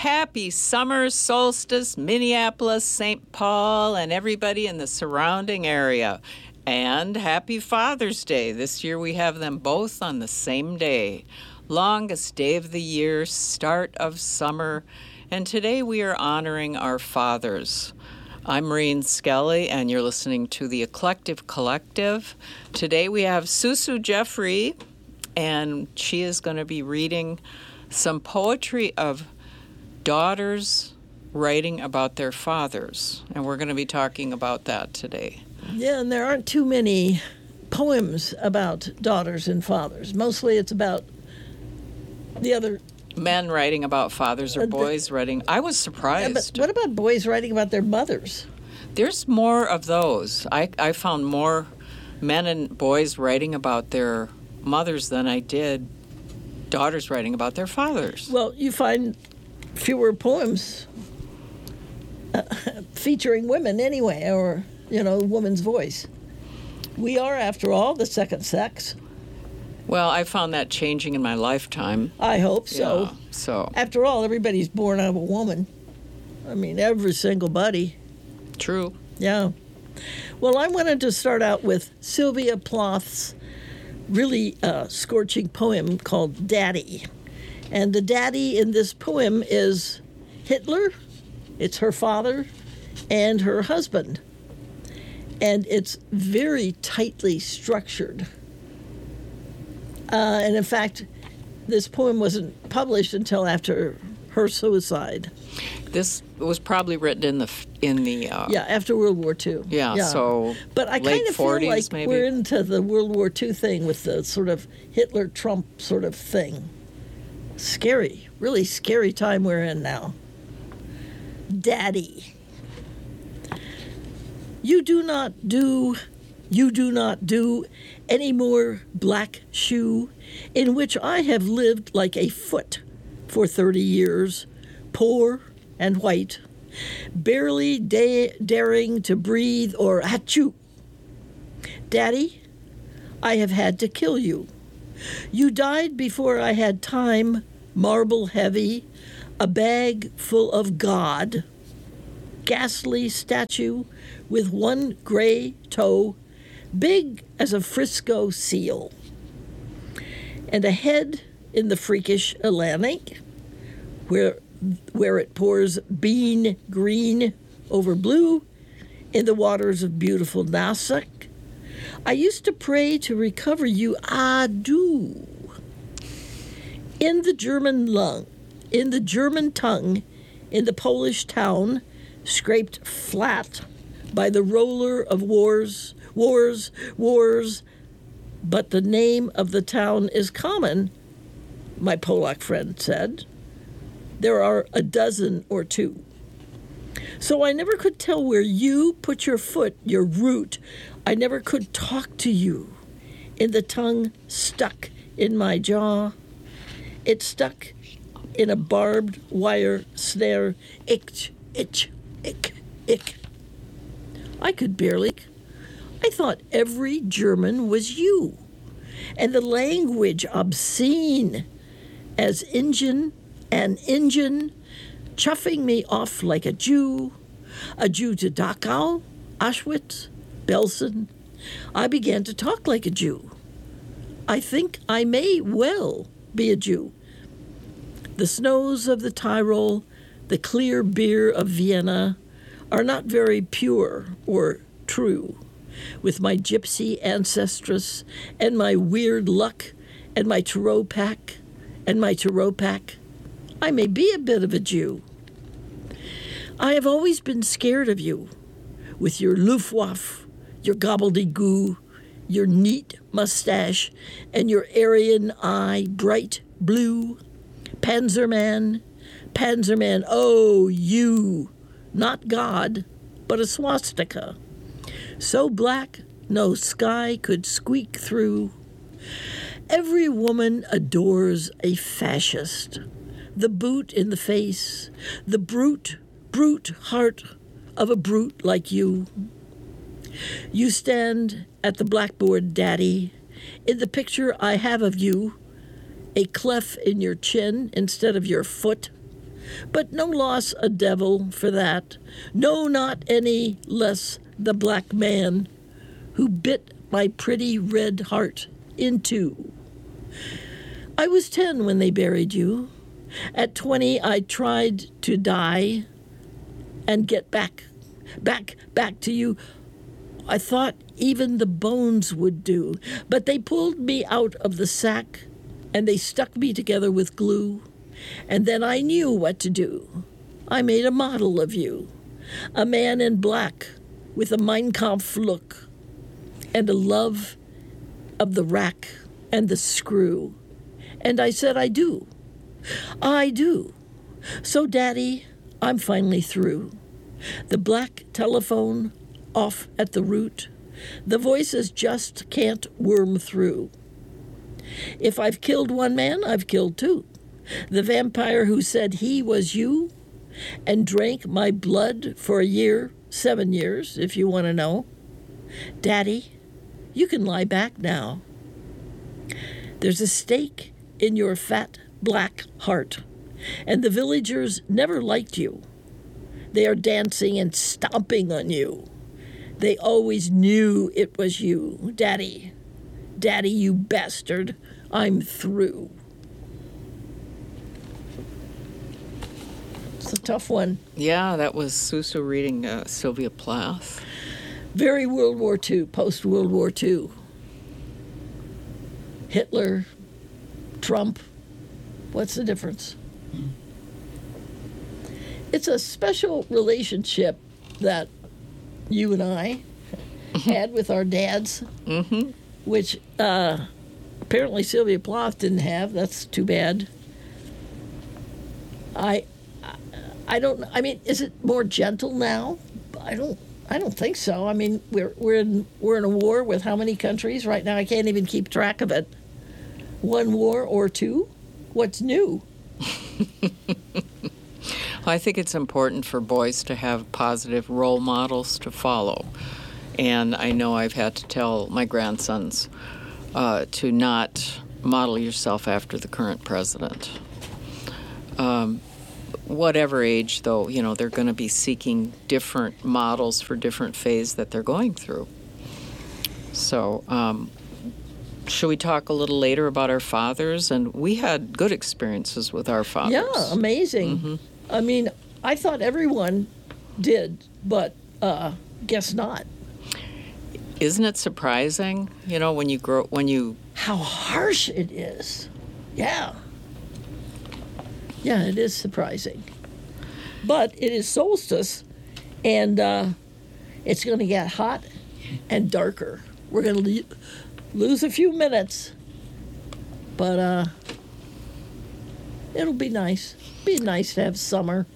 Happy summer solstice, Minneapolis, St. Paul, and everybody in the surrounding area. And happy Father's Day. This year we have them both on the same day. Longest day of the year, start of summer. And today we are honoring our fathers. I'm Maureen Skelly, and you're listening to the Eclectic Collective. Today we have Susu Jeffrey, and she is going to be reading some poetry of daughters writing about their fathers, and we're going to be talking about that today. Yeah, and there aren't too many poems about daughters and fathers. Mostly it's about the other... Men writing about fathers or boys writing... I was surprised. Yeah, but what about boys writing about their mothers? There's more of those. I found more men and boys writing about their mothers than I did daughters writing about their fathers. Well, you find fewer poems featuring women anyway, or, woman's voice. We are, after all, the second sex. Well, I found that changing in my lifetime. I hope so. Yeah, so. After all, everybody's born out of a woman. I mean, every single buddy. True. Yeah. Well, I wanted to start out with Sylvia Plath's really scorching poem called Daddy. And the daddy in this poem is Hitler, it's her father, and her husband. And it's very tightly structured. And in fact, this poem wasn't published until after her suicide. This was probably written in the after World War II. Yeah, so but I late kind of 40s, feel like maybe. We're into the World War II thing with the sort of Hitler-Trump sort of thing. Scary, really scary time we're in now. Daddy. You do not do any more black shoe in which I have lived like a foot for 30 years, poor and white, barely daring to breathe or achoo. Daddy, I have had to kill you. You died before I had time, marble heavy, a bag full of God, ghastly statue with one gray toe, big as a Frisco seal, and a head in the freakish Atlantic, where it pours bean green over blue in the waters of beautiful Nassau. I used to pray to recover you, I do. In the German tongue, in the Polish town, scraped flat by the roller of wars, but the name of the town is common, my Polak friend said. There are a dozen or two. So I never could tell where you put your foot, your root. I never could talk to you. In the tongue stuck in my jaw. It stuck in a barbed wire snare. Ick, itch, ick, ick. I could barely. I thought every German was you. And the language obscene as Injun, chuffing me off like a Jew to Dachau, Auschwitz, Belsen. I began to talk like a Jew. I think I may well be a Jew. The snows of the Tyrol, the clear beer of Vienna are not very pure or true. With my gypsy ancestress and my weird luck and my tarot pack, I may be a bit of a Jew. I have always been scared of you, with your Luftwaffe, your gobbledygoo, your neat mustache, and your Aryan eye, bright blue. Panzerman, oh, you, not God, but a swastika. So black, no sky could squeak through. Every woman adores a fascist. The boot in the face, the brute heart of a brute like you. You stand at the blackboard, Daddy. In the picture I have of you, a clef in your chin instead of your foot, But no loss a devil for that, no, not any less the black man who bit my pretty red heart in two. I was 10 when they buried you. At 20, I tried to die and get back to you. I thought even the bones would do, but they pulled me out of the sack and they stuck me together with glue. And then I knew what to do. I made a model of you, a man in black with a Mein Kampf look and a love of the rack and the screw. And I said, I do. I do. So, Daddy, I'm finally through. The black telephone off at the root. The voices just can't worm through. If I've killed one man, I've killed two. The vampire who said he was you and drank my blood for a year, 7 years, if you want to know. Daddy, you can lie back now. There's a stake in your fat black heart, and the villagers never liked you. They are dancing and stomping on you. They always knew it was you. Daddy, Daddy, you bastard, I'm through. It's a tough one. Yeah, that was Susu reading Sylvia Plath. Very World War II, post-World War II. Hitler, Trump, what's the difference? It's a special relationship that you and I had with our dads, which apparently Sylvia Plath didn't have. That's too bad. I don't. I mean, is it more gentle now? I don't think so. I mean, we're in a war with how many countries right now? I can't even keep track of it. One war or two? What's new? I think it's important for boys to have positive role models to follow. And I know I've had to tell my grandsons to not model yourself after the current president. Whatever age, though, you know, they're going to be seeking different models for different phase that they're going through. So, should we talk a little later about our fathers? And we had good experiences with our fathers. Yeah, amazing. I mean, I thought everyone did, but guess not. Isn't it surprising, you know, when you... How harsh it is. Yeah. Yeah, it is surprising. But it is solstice, and it's going to get hot and darker. We're going to lose a few minutes, but it'll be nice. Be nice to have summer.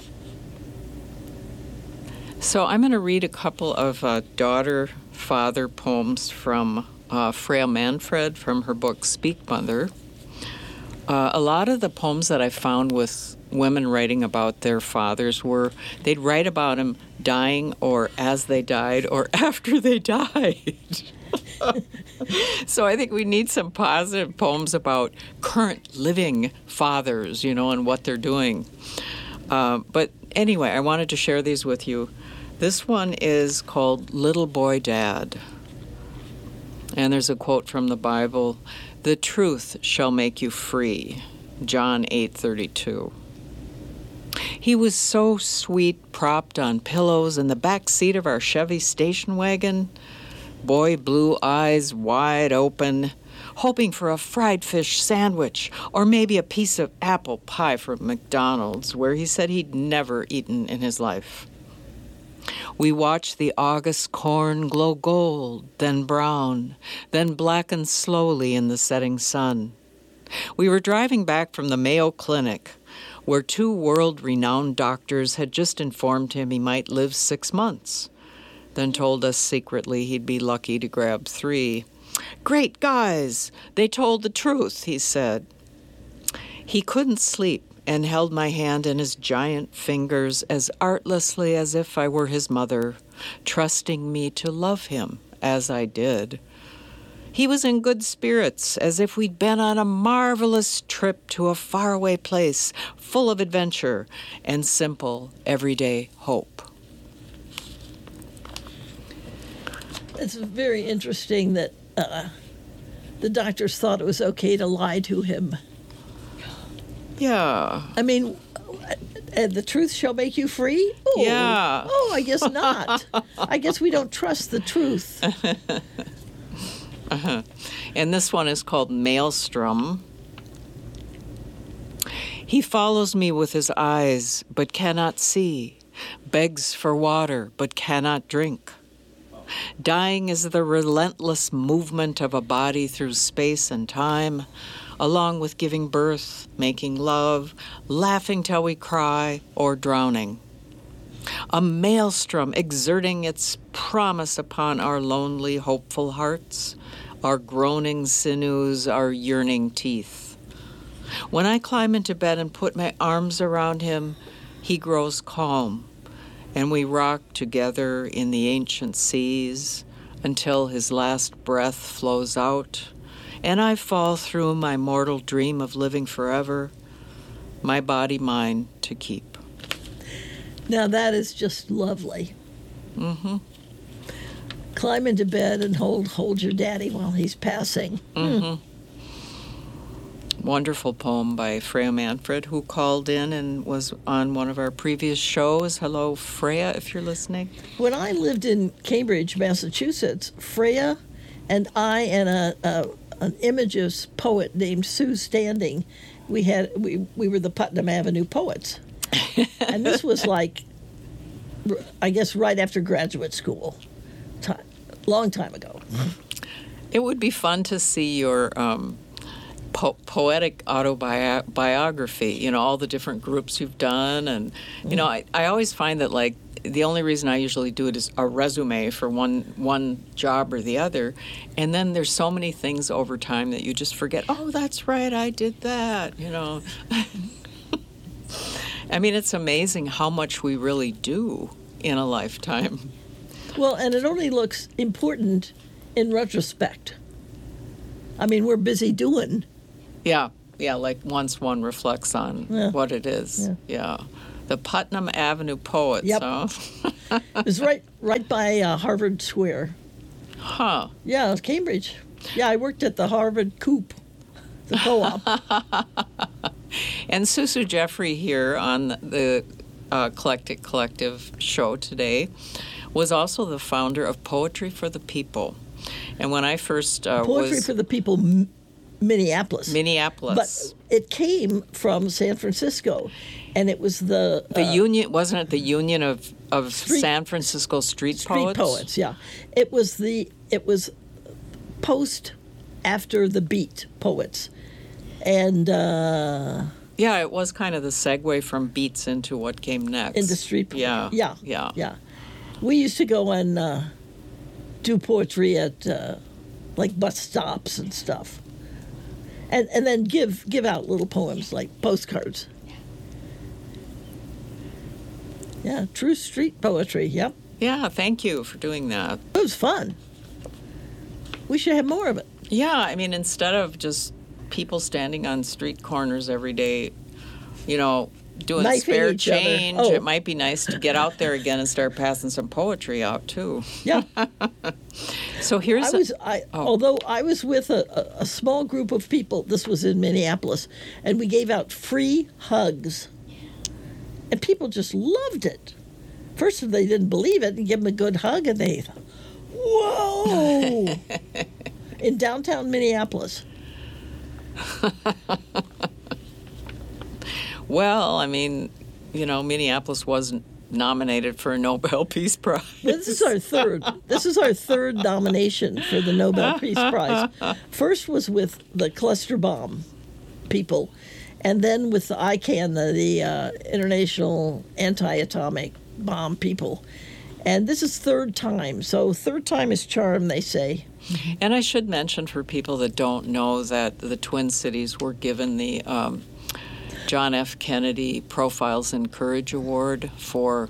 So I'm going to read a couple of daughter-father poems from Freya Manfred from her book Speak Mother. A lot of the poems that I found with women writing about their fathers were, they'd write about them dying or as they died or after they died. So I think we need some positive poems about current living fathers, you know, and what they're doing. But anyway, I wanted to share these with you. This one is called Little Boy Dad. And there's a quote from the Bible, "The truth shall make you free," John 8:32. He was so sweet, propped on pillows in the back seat of our Chevy station wagon, boy blue eyes wide open, hoping for a fried fish sandwich or maybe a piece of apple pie from McDonald's, where he said he'd never eaten in his life. We watched the August corn glow gold, then brown, then blacken slowly in the setting sun. We were driving back from the Mayo Clinic, where 2 world-renowned doctors had just informed him he might live 6 months, then told us secretly he'd be lucky to grab 3. "Great guys! They told the truth," he said. He couldn't sleep and held my hand in his giant fingers as artlessly as if I were his mother, trusting me to love him as I did. He was in good spirits, as if we'd been on a marvelous trip to a faraway place, full of adventure and simple, everyday hope. It's very interesting that the doctors thought it was okay to lie to him. Yeah. I mean, and the truth shall make you free? Oh, Yeah. Oh, I guess not. I guess we don't trust the truth. And this one is called Maelstrom. He follows me with his eyes, but cannot see, begs for water, but cannot drink. Dying is the relentless movement of a body through space and time, along with giving birth, making love, laughing till we cry, or drowning. A maelstrom exerting its promise upon our lonely, hopeful hearts, our groaning sinews, our yearning teeth. When I climb into bed and put my arms around him, he grows calm, and we rock together in the ancient seas until his last breath flows out, and I fall through my mortal dream of living forever, my body mine to keep. Now that is just lovely. Mm-hmm. Climb into bed and hold your daddy while he's passing. Mm-hmm. Wonderful poem by Freya Manfred, who called in and was on one of our previous shows. Hello, Freya, if you're listening. When I lived in Cambridge, Massachusetts, Freya and I and an Images poet named Sue Standing, we were the Putnam Avenue Poets. And this was like, I guess, right after graduate school. Long time ago. It would be fun to see your poetic autobiography, you know, all the different groups you've done. And, you know, I always find that, like, the only reason I usually do it is a resume for one job or the other. And then there's so many things over time that you just forget, oh, that's right, I did that, you know. I mean, it's amazing how much we really do in a lifetime. Well, and it only looks important in retrospect. I mean, we're busy doing. Yeah, like once one reflects on what it is. Yeah. The Putnam Avenue Poets, Yep. huh? It was right by Harvard Square. Huh. Yeah, it was Cambridge. Yeah, I worked at the Harvard Coop, the co-op. And Susu Jeffrey here on the Eclectic Collective show today was also the founder of Poetry for the People. And when I first Poetry for the People, Minneapolis. But it came from San Francisco, and it was the union, wasn't it the Union of San Francisco Street Poets? Street Poets, yeah. It was post after the Beat Poets. And yeah, it was kind of the segue from Beats into what came next. Into Street Poets. Yeah. We used to go and do poetry at like bus stops and stuff, and then give out little poems like postcards. Yeah, true street poetry. Yep. Yeah, thank you for doing that. It was fun. We should have more of it. Yeah, I mean, instead of just people standing on street corners every day, you know, doing Knifing spare each other. change, Oh. it might be nice to get out there again and start passing some poetry out, too. Yeah. So here's... Although I was with a small group of people, this was in Minneapolis, and we gave out free hugs. And people just loved it. First, they didn't believe it and give them a good hug, and they thought, whoa! In downtown Minneapolis. Well, I mean, you know, Minneapolis wasn't nominated for a Nobel Peace Prize. This is our third. This is our third nomination for the Nobel Peace Prize. First was with the cluster bomb people, and then with the ICAN, the International Anti-Atomic Bomb people. And this is third time. So third time is charm, they say. And I should mention for people that don't know that the Twin Cities were given the John F. Kennedy Profiles in Courage Award for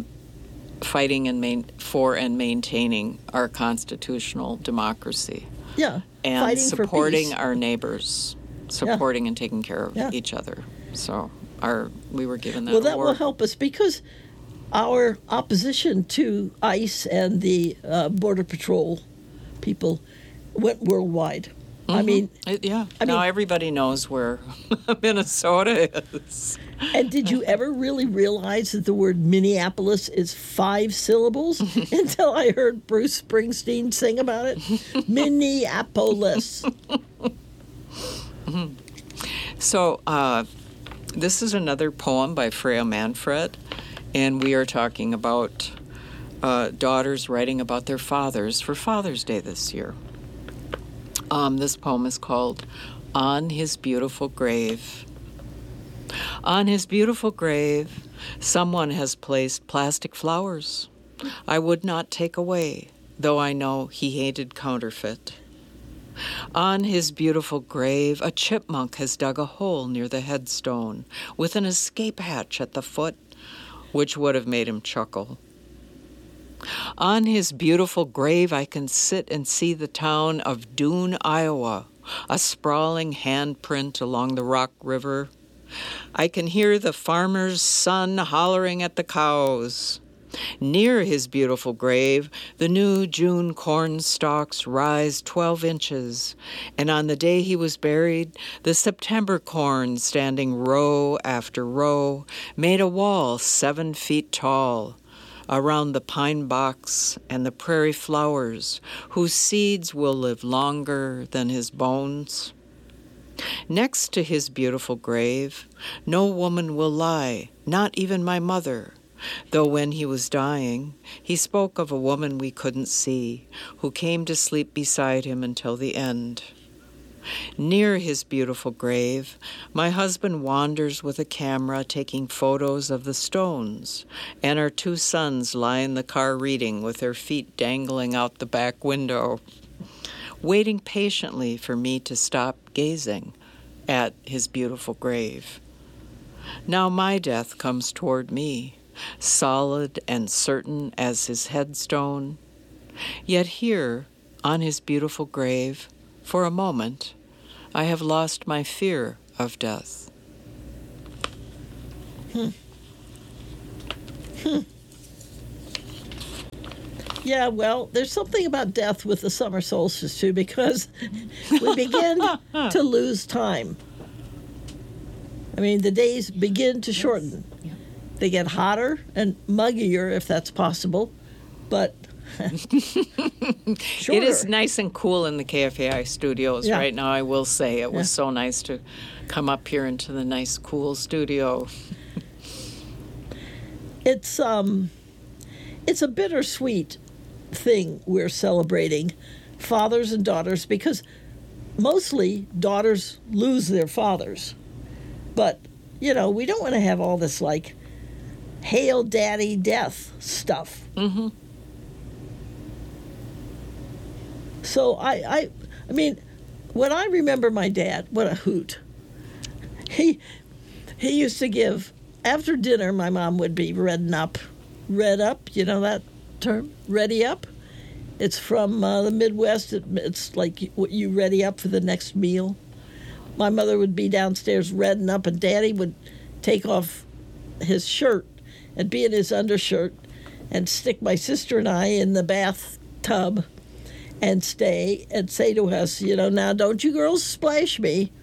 fighting for and maintaining our constitutional democracy. Yeah. and Fighting for supporting peace. our neighbors, supporting and taking care of each other. So we were given that Well, that award. will help us because our opposition to ICE and the Border Patrol people went worldwide. I mean, now everybody knows where Minnesota is. And did you ever really realize that the word Minneapolis is 5 syllables until I heard Bruce Springsteen sing about it? Minneapolis. So this is another poem by Freya Manfred, and we are talking about daughters writing about their fathers for Father's Day this year. This poem is called On His Beautiful Grave. On his beautiful grave, someone has placed plastic flowers I would not take away, though I know he hated counterfeit. On his beautiful grave, a chipmunk has dug a hole near the headstone with an escape hatch at the foot, which would have made him chuckle. On his beautiful grave, I can sit and see the town of Dune, Iowa, a sprawling handprint along the Rock River. I can hear the farmer's son hollering at the cows. Near his beautiful grave, the new June corn stalks rise 12 inches, and on the day he was buried, the September corn, standing row after row, made a wall 7 feet tall around the pine box and the prairie flowers, whose seeds will live longer than his bones. Next to his beautiful grave, no woman will lie, not even my mother, though when he was dying, he spoke of a woman we couldn't see, who came to sleep beside him until the end. Near his beautiful grave, my husband wanders with a camera taking photos of the stones, and our 2 sons lie in the car reading with their feet dangling out the back window, waiting patiently for me to stop gazing at his beautiful grave. Now my death comes toward me, solid and certain as his headstone. Yet here, on his beautiful grave, for a moment, I have lost my fear of death. Yeah, well, there's something about death with the summer solstice, too, because we begin to lose time. I mean, the days begin to shorten. They get hotter and muggier, if that's possible, but shorter. It is nice and cool in the KFAI studios right now, I will say. It was so nice to come up here into the nice, cool studio. It's a bittersweet thing we're celebrating, fathers and daughters, because mostly daughters lose their fathers. But, you know, we don't want to have all this, like, hail daddy death stuff. Mm-hmm. So I mean, when I remember my dad, what a hoot. He used to give, after dinner, my mom would be redding up. Red up, you know that term? Ready up? It's from the Midwest. It's like what you ready up for the next meal. My mother would be downstairs redding up, and Daddy would take off his shirt and be in his undershirt and stick my sister and I in the bathtub and stay and say to us, you know, now don't you girls splash me.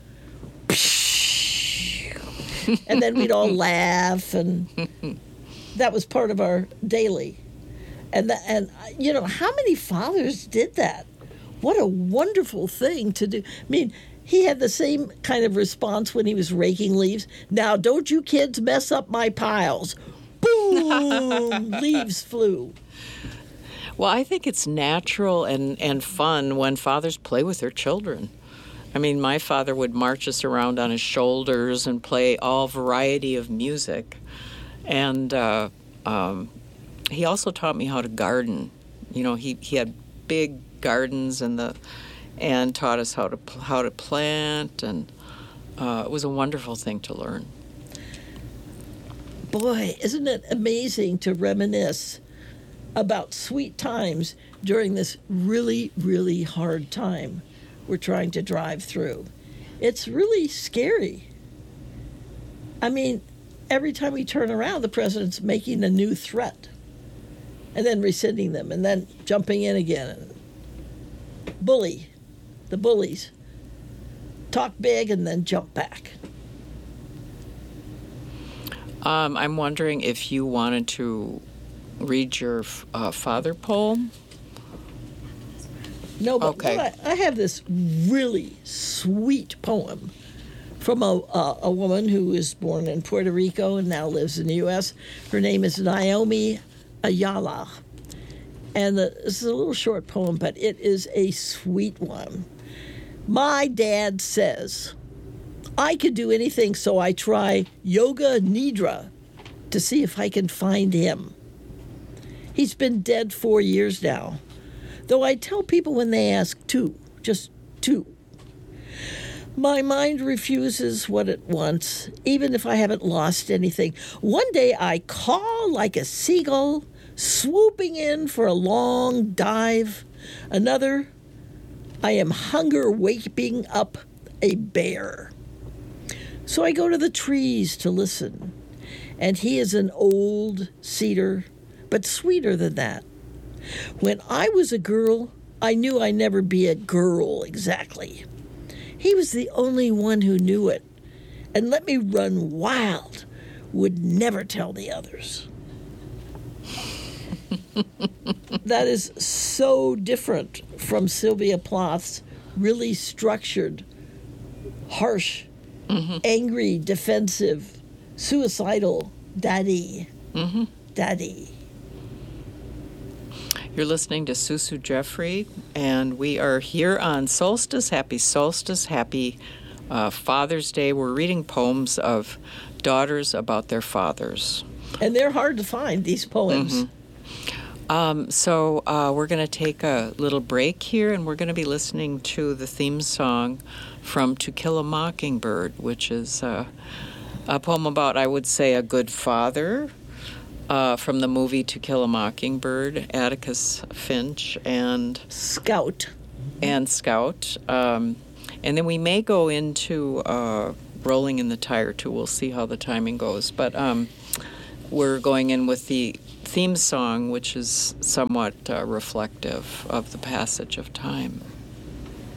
And then we'd all laugh, and that was part of our daily. And you know, how many fathers did that? What a wonderful thing to do. I mean, he had the same kind of response when he was raking leaves. Now, don't you kids mess up my piles. Boom! Leaves flew. Well, I think it's natural and fun when fathers play with their children. I mean, my father would march us around on his shoulders and play all variety of music. And he also taught me how to garden. You know, he had big gardens and taught us how to plant, and it was a wonderful thing to learn. Boy, isn't it amazing to reminisce about sweet times during this really, really hard time we're trying to drive through. It's really scary. I mean, every time we turn around, the president's making a new threat and then rescinding them and then jumping in again. The bullies talk big and then jump back. I'm wondering if you wanted to read your father poem. No, but Okay. I have this really sweet poem from a woman who was born in Puerto Rico and now lives in the U.S. Her name is Naomi Ayala. And this is a little short poem, but it is a sweet one. My dad says, I could do anything, so I try yoga nidra to see if I can find him. He's been dead 4 years now, though I tell people when they ask 2, just 2. My mind refuses what it wants, even if I haven't lost anything. One day I call like a seagull, swooping in for a long dive. Another, I am hunger waking up a bear. So I go to the trees to listen, and he is an old cedar, but sweeter than that. When I was a girl, I knew I'd never be a girl exactly. He was the only one who knew it, and let me run wild, would never tell the others. That is so different from Sylvia Plath's really structured, harsh, angry, defensive, suicidal daddy. Daddy. You're listening to Susu Jeffrey, and we are here on Solstice. Happy Solstice. Happy Father's Day. We're reading poems of daughters about their fathers. And they're hard to find, these poems. So we're going to take a little break here, and we're going to be listening to the theme song from To Kill a Mockingbird, which is a poem about, I would say, a good father, from the movie To Kill a Mockingbird, Atticus Finch and Scout. And then we may go into Rolling in the Tire, too. We'll see how the timing goes. But we're going in with the theme song, which is somewhat reflective of the passage of time.